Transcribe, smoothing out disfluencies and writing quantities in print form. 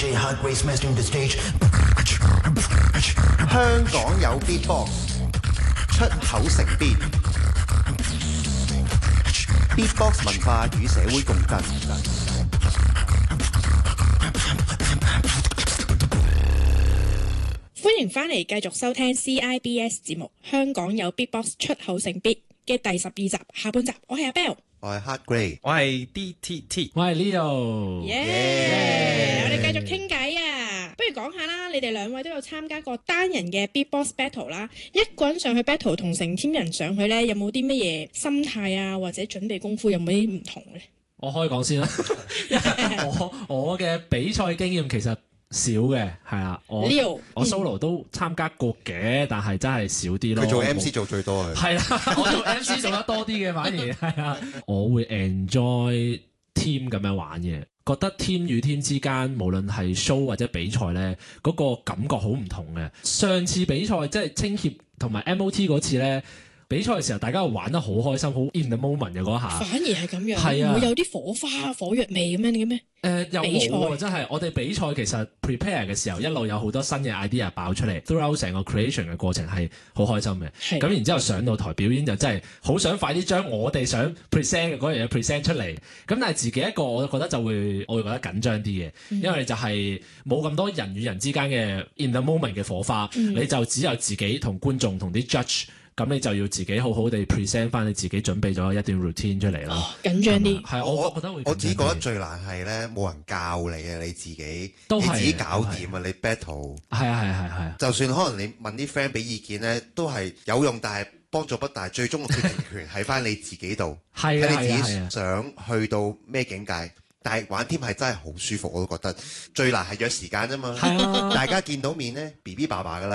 DJ Hot Grace mastering the stage。 香港有 Beatbox， 出口成邊 Beatbox 文化與社會共振。 歡迎返嚟繼續收聽 CIBS 節目《香港有 Beatbox 出口成 Beat》嘅第12集下半集，我係阿 Bell， 我係 Hot Grey， 我係 DTT， 我係 Leo。 我哋繼續傾偈啊！不如講下啦，你哋兩位都有參加過單人嘅 Beatbox Battle 啦，一個人上去 Battle 同成 team 人上去呢，有冇啲乜嘢心態啊，或者準備功夫有冇啲唔同呢？ 我可以講先啦，我嘅比賽經驗其實少嘅，係啊，我 solo 都參加過嘅，但係真係少啲咯。 佢做 MC 做最多嘅， 係啦，我做 MC 做得多啲嘅，反而係啊，我會 enjoy team 咁樣玩嘅，覺得 team 與 team 之間，無論係 show 或者比賽咧，嗰個感覺好唔同嘅。上次比賽即係青協同埋 MOT 嗰次咧。比賽嘅時候，大家玩得好開心，好 in the moment 嘅嗰下。 反而係咁樣， 係啊， 會有啲火花、火藥味咁樣嘅咩？ 又冇喎，真係我哋比賽其實 prepare 嘅時候，一路有好多新嘅 idea 爆出嚟 ，throughout 成個 creation 嘅過程係好開心嘅。咁然之後上到台表演就真係好想快啲將我哋想 present 嘅嗰樣嘢 present 出嚟。咁但係自己一個，我覺得我會覺得緊張啲嘅，因為就係冇咁多人與人之間嘅 in the moment 嘅火花，你就只有自己同觀眾同啲 judge。咁你就要自己好好地 present 翻你自己準備咗一段 routine 出嚟咯。 緊張啲。 係我覺得會。 我自己覺得最難係咧，冇人教你啊，你自己都你自己搞掂啊，你 battle。 係啊。 就算可能你問啲 friend 俾意見咧，都係有用，但係幫助不大。最終嘅決定權喺翻你自己度，睇你自己想去到咩境界。但係玩 team 係真係好舒服，我都覺得最難係約時間啫嘛。大家見到面咧，BB 爸爸㗎啦。